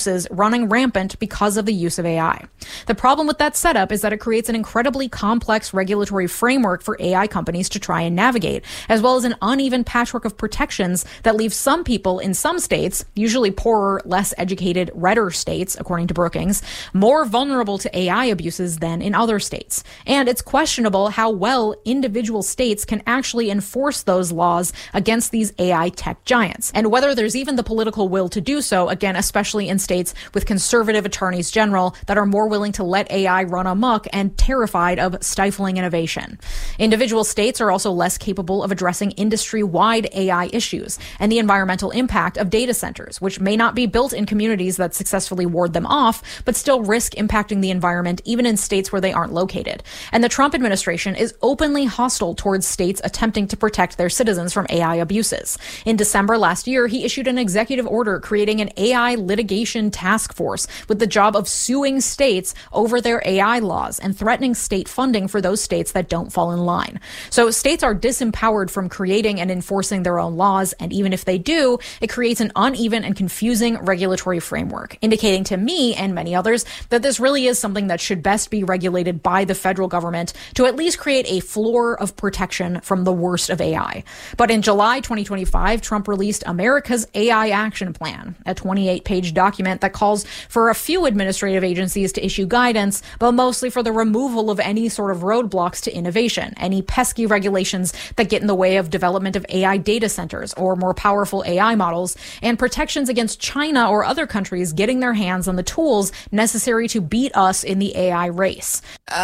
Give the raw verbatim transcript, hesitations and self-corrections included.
is running rampant because of the use of A I. The problem with that setup is that it creates an incredibly complex regulatory framework for A I companies to try and navigate, as well as an uneven patchwork of protections that leaves some people in some states, usually poorer, less educated, redder states, according to Brookings, more vulnerable to A I abuses than in other states. And it's questionable how well individual states can actually enforce those laws against these A I tech giants, and whether there's even the political will to do so, again, especially in states with conservative attorneys general that are more willing to let A I run amok and terrified of stifling innovation. Individual states are also less capable of addressing industry-wide A I issues and the environmental impact of data centers, which may not be built in communities that successfully ward them off, but still risk impacting the environment even in states where they aren't located. And the Trump administration is openly hostile towards states attempting to protect their citizens from A I abuses. In December last year, he issued an executive order creating an A I litigation task force with the job of suing states over their A I laws and threatening state funding for those states that don't fall in line. So states are disempowered from creating and enforcing their own laws, and even if they do, it creates an uneven and confusing regulatory framework, indicating to me and many others that this really is something that should best be regulated by the federal government to at least create a floor of protection from the worst of A I. But in July twenty twenty-five, Trump released America's A I Action Plan, a twenty-eight page document that calls for a few administrative agencies to issue guidance, but mostly for the removal of any sort of roadblocks to innovation, any pesky regulations that get in the way of development of A I data centers or more powerful A I models, and protections against China or other countries getting their hands on the tools necessary to beat us in the A I race.